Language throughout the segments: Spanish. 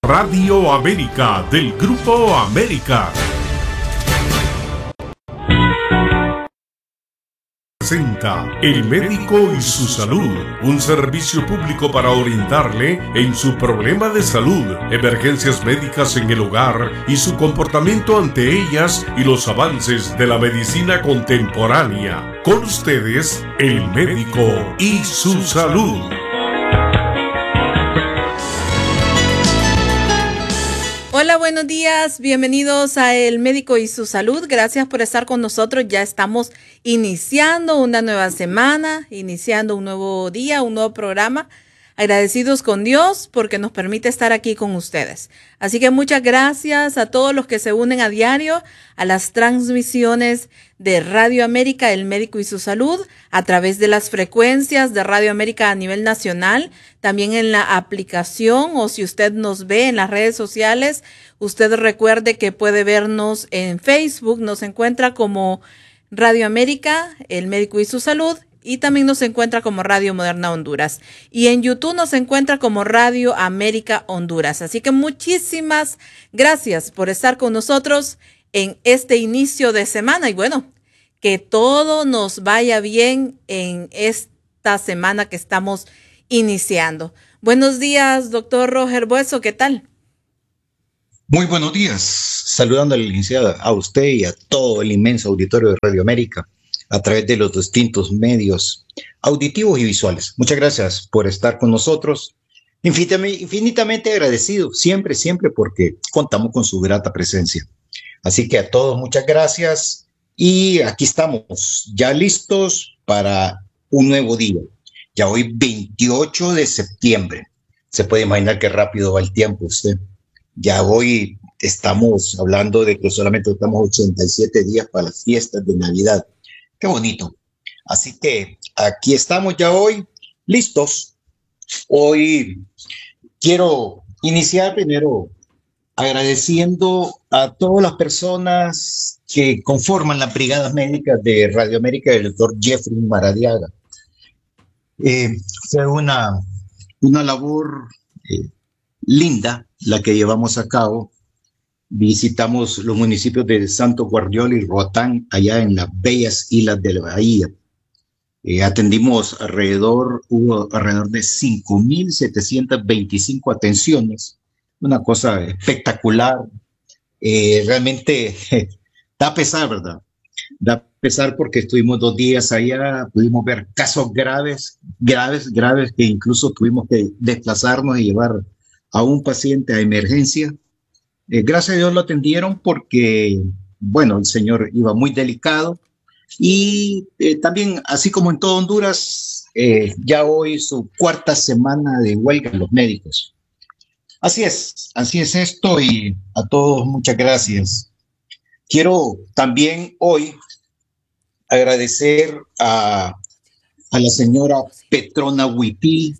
Radio América del Grupo América presenta El Médico y su Salud, un servicio público para orientarle en su problema de salud, emergencias médicas en el hogar y su comportamiento ante ellas y los avances de la medicina contemporánea. Con ustedes, El Médico y su Salud. Hola, buenos días, bienvenidos a El Médico y su Salud. Gracias por estar con nosotros. Ya estamos iniciando una nueva semana, iniciando un nuevo día, un nuevo programa. Agradecidos con Dios porque nos permite estar aquí con ustedes. Así que muchas gracias a todos los que se unen a diario a las transmisiones de Radio América, El Médico y su Salud, a través de las frecuencias de Radio América a nivel nacional, también en la aplicación, o si usted nos ve en las redes sociales, usted recuerde que puede vernos en Facebook, nos encuentra como Radio América, El Médico y su Salud, y también nos encuentra como Radio Moderna Honduras. Y en YouTube nos encuentra como Radio América Honduras. Así que muchísimas gracias por estar con nosotros en este inicio de semana. Y bueno, que todo nos vaya bien en esta semana que estamos iniciando. Buenos días, doctor Roger Bueso, ¿qué tal? Muy buenos días. Saludando a la licenciada, a usted y a todo el inmenso auditorio de Radio América, a través de los distintos medios auditivos y visuales. Muchas gracias por estar con nosotros. Infinitamente agradecido, siempre, porque contamos con su grata presencia. Así que a todos muchas gracias y aquí estamos ya listos para un nuevo día. Ya hoy 28 de septiembre. Se puede imaginar qué rápido va el tiempo usted. Ya hoy estamos hablando de que solamente estamos 87 días para las fiestas de Navidad. Qué bonito. Así que aquí estamos ya hoy, listos. Hoy quiero iniciar primero agradeciendo a todas las personas que conforman las brigadas médicas de Radio América del doctor Jeffrey Maradiaga. Fue una labor linda la que llevamos a cabo. Visitamos los municipios de Santo Guardiola y Roatán, allá en las bellas islas de la Bahía. Hubo alrededor de 5,725 atenciones, una cosa espectacular. Realmente da pesar, ¿verdad? Da pesar porque estuvimos 2 días allá, pudimos ver casos graves, que incluso tuvimos que desplazarnos y llevar a un paciente a emergencia. Gracias a Dios lo atendieron porque, bueno, el señor iba muy delicado y también, así como en todo Honduras, ya hoy su 4ª semana de huelga en los médicos. Así es esto y a todos muchas gracias. Quiero también hoy agradecer a la señora Petrona Huipil,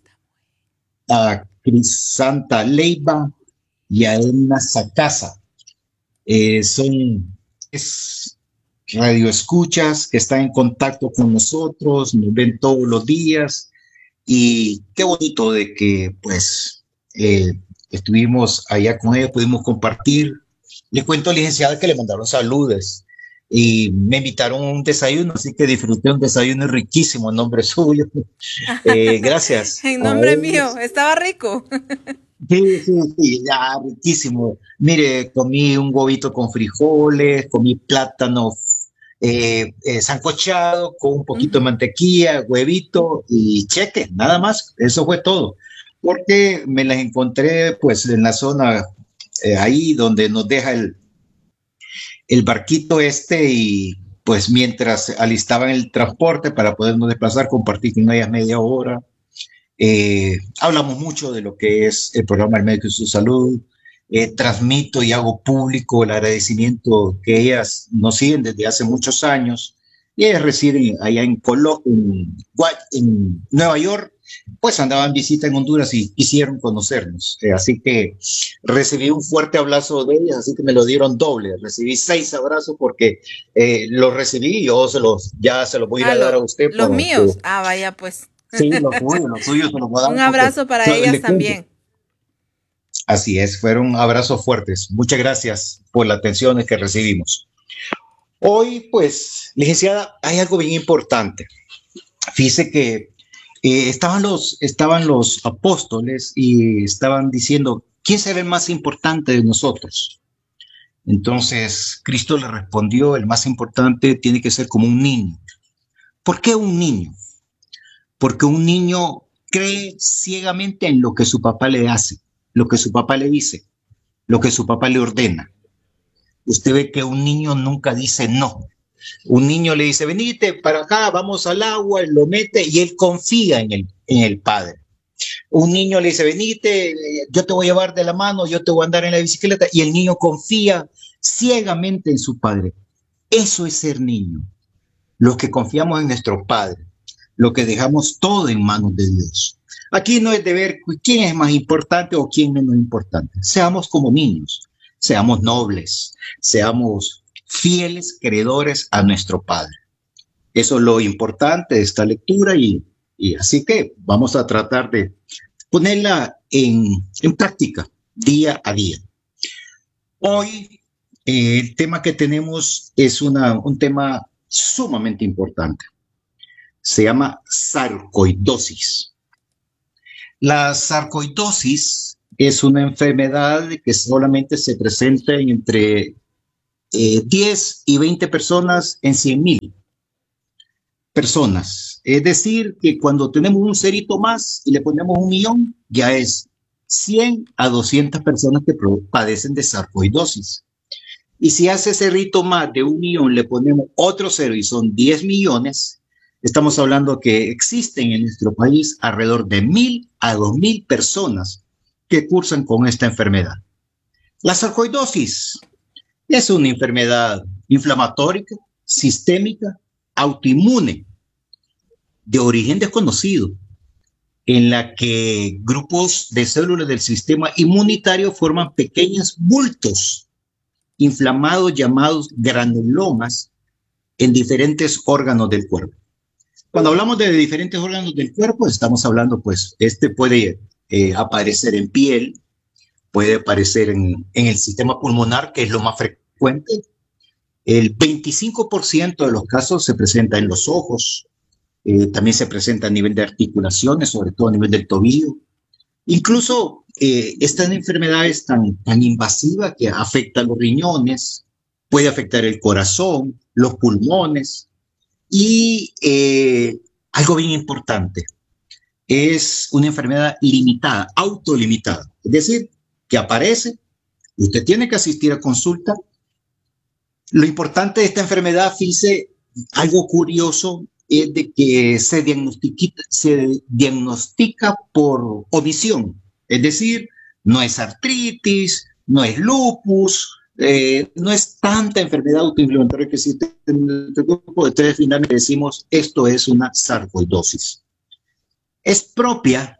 a Crisanta Leiva y a Edna Sacasa. Son radioescuchas que están en contacto con nosotros, nos ven todos los días y qué bonito de que pues estuvimos allá con ellos, pudimos compartir. Le cuento, licenciada, que le mandaron saludos y me invitaron a un desayuno, así que disfruté un desayuno riquísimo en nombre suyo. Gracias. En nombre mío, estaba rico. Sí, ya, riquísimo. Mire, comí un huevito con frijoles, comí plátano sancochado con un poquito de mantequilla, huevito y cheque, nada más. Eso fue todo. Porque me las encontré pues en la zona ahí donde nos deja el barquito y pues mientras alistaban el transporte para podernos desplazar, compartí con ellas media hora. Hablamos mucho de lo que es el programa El Médico y su Salud. Transmito y hago público el agradecimiento que ellas nos siguen desde hace muchos años y ellas residen allá en Nueva York, pues andaban visita en Honduras y quisieron conocernos, así que recibí un fuerte abrazo de ellas, así que me lo dieron doble, recibí 6 abrazos porque los recibí y yo ya se los voy a ir a dar a usted. Los míos, vaya pues. Sí, los suyos se los voy a dar. Un abrazo para ellas también. Así es, fueron abrazos fuertes. Muchas gracias por las atenciones que recibimos. Hoy, pues, licenciada, hay algo bien importante. Fíjese que estaban los apóstoles y estaban diciendo, ¿quién será el más importante de nosotros? Entonces, Cristo le respondió, el más importante tiene que ser como un niño. ¿Por qué un niño? Porque un niño cree ciegamente en lo que su papá le hace, lo que su papá le dice, lo que su papá le ordena. Usted ve que un niño nunca dice no. Un niño le dice, venite para acá, vamos al agua, él lo mete y él confía en el padre. Un niño le dice, venite, yo te voy a llevar de la mano, yo te voy a andar en la bicicleta, y el niño confía ciegamente en su padre. Eso es ser niño. Los que confiamos en nuestro padre, los que dejamos todo en manos de Dios. Aquí no es de ver quién es más importante o quién menos importante. Seamos como niños, seamos nobles, seamos fieles creedores a nuestro Padre. Eso es lo importante de esta lectura y así que vamos a tratar de ponerla en práctica día a día. Hoy el tema que tenemos es un tema sumamente importante. Se llama sarcoidosis. La sarcoidosis es una enfermedad que solamente se presenta en entre 10 y 20 personas en 100,000 personas. Es decir, que cuando tenemos un cerito más y le ponemos 1,000,000, ya es 100 a 200 personas que padecen de sarcoidosis. Y si a ese cerito más de 1,000,000 le ponemos otro cero y son 10 millones, estamos hablando que existen en nuestro país alrededor de 1,000 a 2,000 personas que cursan con esta enfermedad. La sarcoidosis es una enfermedad inflamatoria, sistémica, autoinmune, de origen desconocido, en la que grupos de células del sistema inmunitario forman pequeños bultos inflamados llamados granulomas en diferentes órganos del cuerpo. Cuando hablamos de diferentes órganos del cuerpo, estamos hablando, pues, puede aparecer en piel, puede aparecer en el sistema pulmonar, que es lo más frecuente. El 25% de los casos se presenta en los ojos, también se presenta a nivel de articulaciones, sobre todo a nivel del tobillo. Incluso esta enfermedad es tan invasiva que afecta a los riñones, puede afectar el corazón, los pulmones. Y algo bien importante, es una enfermedad limitada, autolimitada. Es decir, que aparece, usted tiene que asistir a consulta. Lo importante de esta enfermedad, fíjese, algo curioso, es de que se diagnostica por omisión. Es decir, no es artritis, no es lupus, no es tanta enfermedad autoinflamatoria que existe en el grupo. Entonces finalmente decimos, esto es una sarcoidosis. Es propia,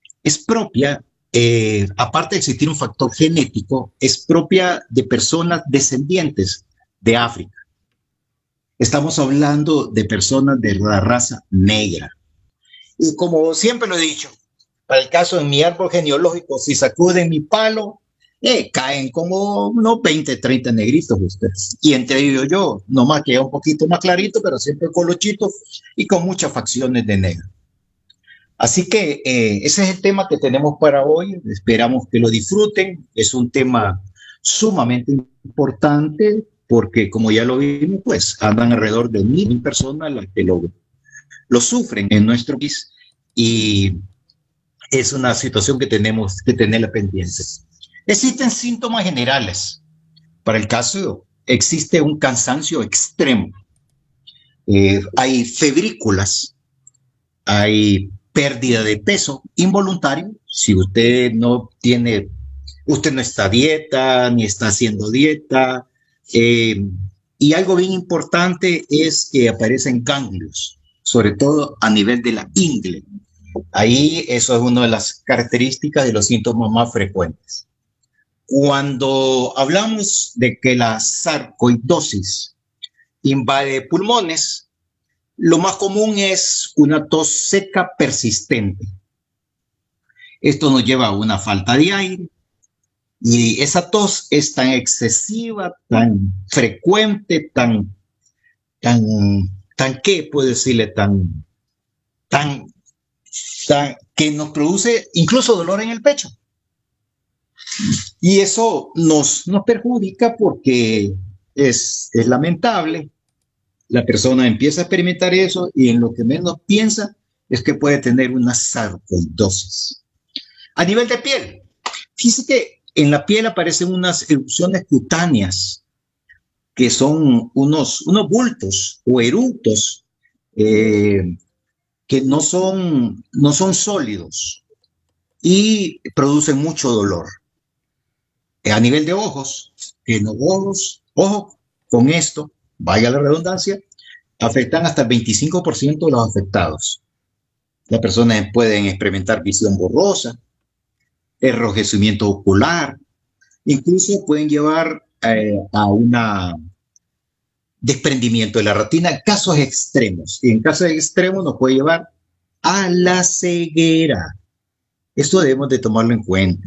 aparte de existir un factor genético, es propia de personas descendientes de África. Estamos hablando de personas de la raza negra. Y como siempre lo he dicho, para el caso de mi árbol genealógico, si sacuden mi palo, caen como unos 20, 30 negritos ustedes. Y entre ellos yo, nomás que es un poquito más clarito, pero siempre colochito y con muchas facciones de negro. Así que ese es el tema que tenemos para hoy. Esperamos que lo disfruten. Es un tema sumamente importante porque, como ya lo vimos, pues andan alrededor de 1,000 personas las que lo sufren en nuestro país y es una situación que tenemos que tenerla pendiente. Existen síntomas generales. Para el caso, existe un cansancio extremo. Hay febrículas, hay pérdida de peso involuntario. Si usted no está a dieta, ni está haciendo dieta. Y algo bien importante es que aparecen ganglios, sobre todo a nivel de la ingle. Ahí eso es una de las características de los síntomas más frecuentes. Cuando hablamos de que la sarcoidosis invade pulmones, lo más común es una tos seca persistente. Esto nos lleva a una falta de aire, Y esa tos es tan excesiva, tan frecuente, ¿qué puedo decirle? Tan, que nos produce incluso dolor en el pecho. Y eso nos perjudica porque es lamentable. La persona empieza a experimentar eso y en lo que menos piensa es que puede tener una sarcoidosis. A nivel de piel, fíjese que en la piel aparecen unas erupciones cutáneas que son unos bultos o eructos que no son sólidos y producen mucho dolor. A nivel de ojos, en los ojos, ojo con esto, vaya la redundancia, afectan hasta el 25% de los afectados. Las personas pueden experimentar visión borrosa, enrojecimiento ocular, incluso pueden llevar a un desprendimiento de la retina, casos extremos. Y en casos extremos nos puede llevar a la ceguera. Esto debemos de tomarlo en cuenta.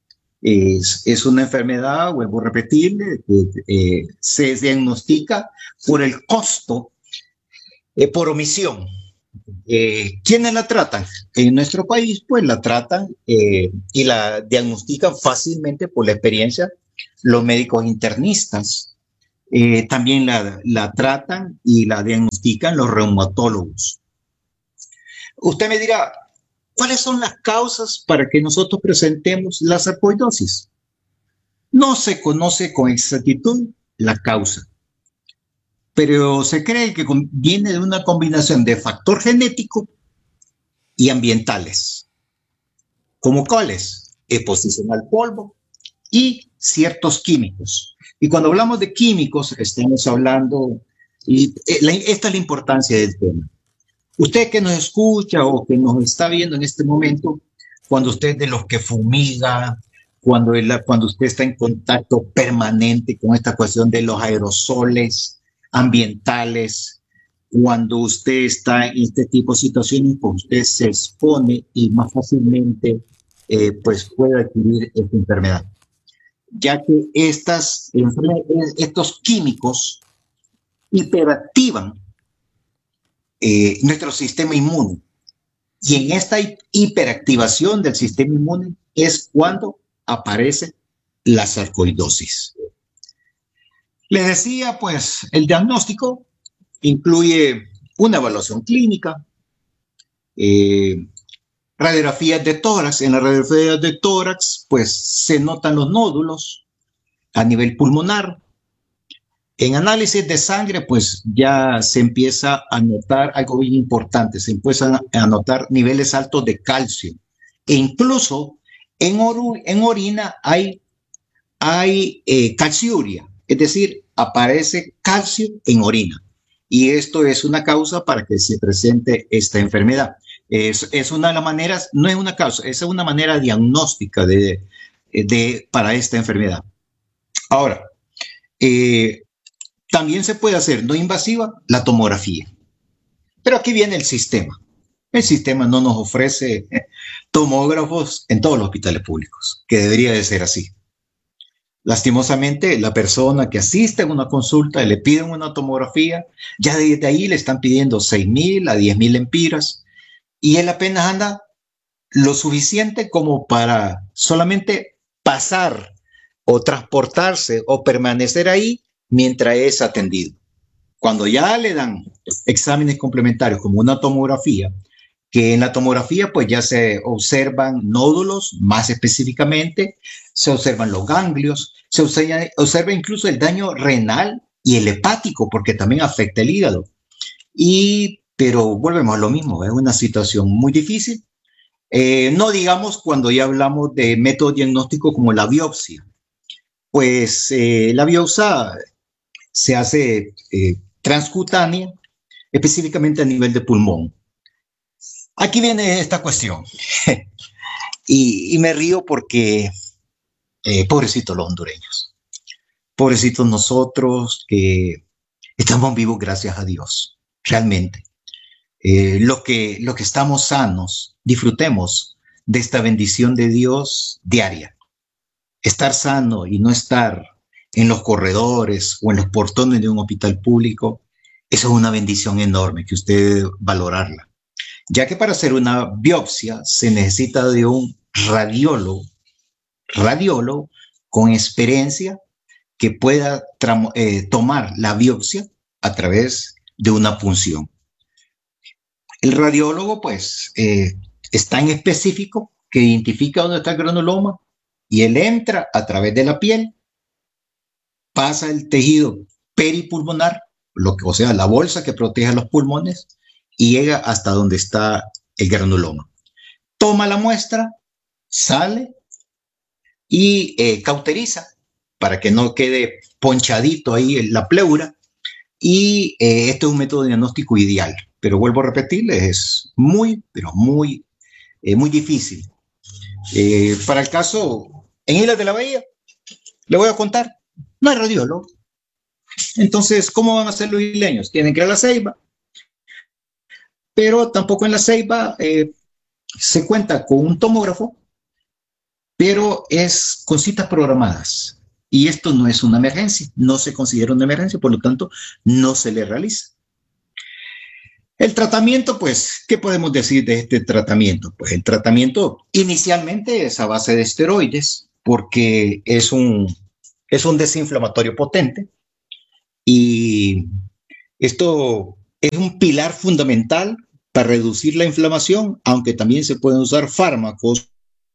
Es una enfermedad, vuelvo a repetirle, que se diagnostica por el costo, por omisión. ¿Quiénes la tratan? En nuestro país, pues la tratan y la diagnostican fácilmente por la experiencia los médicos internistas. También la tratan y la diagnostican los reumatólogos. Usted me dirá, ¿cuáles son las causas para que nosotros presentemos la sarcoidosis? No se conoce con exactitud la causa, pero se cree que viene de una combinación de factor genético y ambientales. ¿Como cuáles? Exposición al polvo y ciertos químicos. Y cuando hablamos de químicos, estamos hablando, esta es la importancia del tema. Usted que nos escucha o que nos está viendo en este momento, cuando usted es de los que fumiga, cuando usted está en contacto permanente con esta cuestión de los aerosoles ambientales, cuando usted está en este tipo de situaciones, pues usted se expone y más fácilmente pues puede adquirir esta enfermedad. Ya que estos químicos hiperactivan nuestro sistema inmune. Y en esta hiperactivación del sistema inmune es cuando aparece la sarcoidosis. Les decía, pues, el diagnóstico incluye una evaluación clínica, radiografías de tórax. En la radiografía de tórax, pues, se notan los nódulos a nivel pulmonar. En análisis de sangre, pues ya se empieza a notar algo bien importante, se empiezan a notar niveles altos de calcio. E incluso en orina hay calciuria, es decir, aparece calcio en orina. Y esto es una causa para que se presente esta enfermedad. Es una de las maneras, no es una causa, es una manera diagnóstica para esta enfermedad. Ahora, también se puede hacer no invasiva la tomografía. Pero aquí viene el sistema. El sistema no nos ofrece tomógrafos en todos los hospitales públicos, que debería de ser así. Lastimosamente, la persona que asiste a una consulta y le piden una tomografía, ya desde ahí le están pidiendo 6,000 a 10,000 lempiras y él apenas anda lo suficiente como para solamente pasar o transportarse o permanecer ahí mientras es atendido. Cuando ya le dan exámenes complementarios como una tomografía, que en la tomografía pues ya se observan nódulos, más específicamente, se observan los ganglios, se observa incluso el daño renal y el hepático, porque también afecta el hígado. Pero volvemos a lo mismo, es una situación muy difícil. No digamos cuando ya hablamos de método diagnóstico como la biopsia. Pues la biopsia se hace transcutánea, específicamente a nivel de pulmón. Aquí viene esta cuestión y me río porque pobrecitos los hondureños, pobrecitos nosotros que estamos vivos gracias a Dios, realmente. Lo que estamos sanos, disfrutemos de esta bendición de Dios diaria. estar sano y no estar en los corredores o en los portones de un hospital público, eso es una bendición enorme que usted debe valorarla. Ya que para hacer una biopsia se necesita de un radiólogo con experiencia que pueda tomar la biopsia a través de una punción. El radiólogo, pues, es tan específico que identifica dónde está el granuloma y él entra a través de la piel, pasa el tejido peripulmonar, o sea, la bolsa que protege a los pulmones, y llega hasta donde está el granuloma. Toma la muestra, sale y cauteriza para que no quede ponchadito ahí en la pleura. Y este es un método de diagnóstico ideal, pero vuelvo a repetirles, es pero muy difícil. Para el caso, en Islas de la Bahía, le voy a contar, no hay radiólogo. Entonces, ¿cómo van a hacer los isleños? Tienen que ir a La Ceiba, pero tampoco en La Ceiba se cuenta con un tomógrafo, pero es con citas programadas. Y esto no es una emergencia, no se considera una emergencia, por lo tanto, no se le realiza. El tratamiento, pues, ¿qué podemos decir de este tratamiento? Pues el tratamiento inicialmente es a base de esteroides, porque es un desinflamatorio potente, y esto es un pilar fundamental para reducir la inflamación, aunque también se pueden usar fármacos.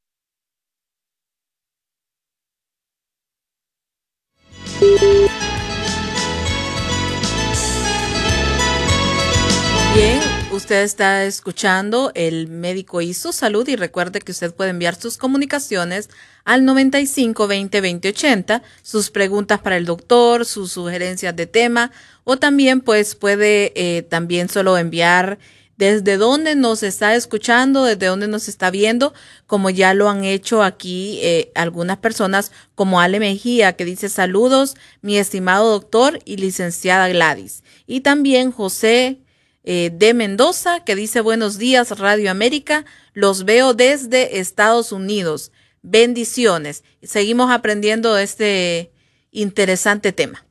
Bien, usted está escuchando El Médico y su Salud, y recuerde que usted puede enviar sus comunicaciones al 95 20 20 80, sus preguntas para el doctor, sus sugerencias de tema, o también pues puede también solo enviar desde dónde nos está escuchando, desde dónde nos está viendo, como ya lo han hecho aquí algunas personas, como Ale Mejía, que dice: saludos, mi estimado doctor y licenciada Gladys. Y también José de Mendoza, que dice: buenos días, Radio América, los veo desde Estados Unidos. Bendiciones. Seguimos aprendiendo este interesante tema.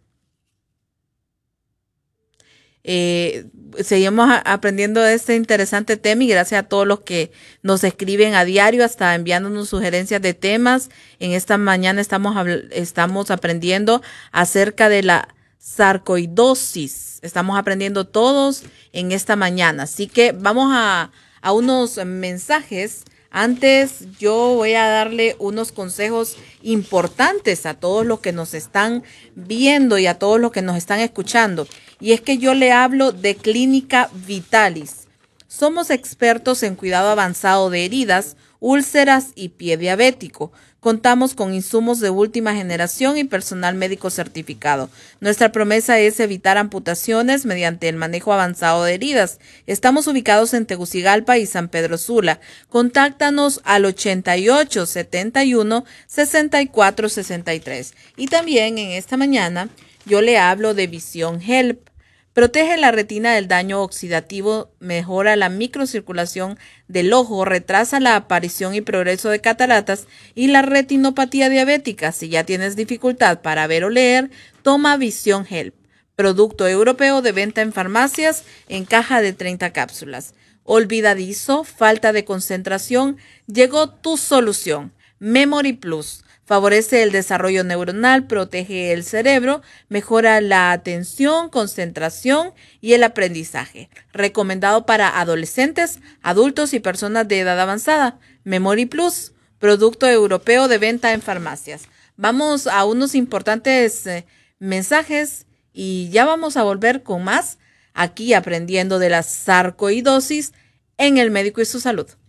Seguimos aprendiendo este interesante tema, y gracias a todos los que nos escriben a diario, hasta enviándonos sugerencias de temas. En esta mañana estamos aprendiendo acerca de la sarcoidosis. Estamos aprendiendo todos en esta mañana. Así que vamos a unos mensajes. Antes, yo voy a darle unos consejos importantes a todos los que nos están viendo y a todos los que nos están escuchando. Y es que yo le hablo de Clínica Vitalis. Somos expertos en cuidado avanzado de heridas, úlceras y pie diabético. Contamos con insumos de última generación y personal médico certificado. Nuestra promesa es evitar amputaciones mediante el manejo avanzado de heridas. Estamos ubicados en Tegucigalpa y San Pedro Sula. Contáctanos al 88 71 64 63. Y también en esta mañana yo le hablo de Vision Help. Protege la retina del daño oxidativo, mejora la microcirculación del ojo, retrasa la aparición y progreso de cataratas y la retinopatía diabética. Si ya tienes dificultad para ver o leer, toma Vision Help, producto europeo de venta en farmacias en caja de 30 cápsulas. Olvidadizo, falta de concentración, llegó tu solución. Memory Plus. Favorece el desarrollo neuronal, protege el cerebro, mejora la atención, concentración y el aprendizaje. Recomendado para adolescentes, adultos y personas de edad avanzada. Memory Plus, producto europeo de venta en farmacias. Vamos a unos importantes mensajes y ya vamos a volver con más aquí aprendiendo de la sarcoidosis en El Médico y su Salud.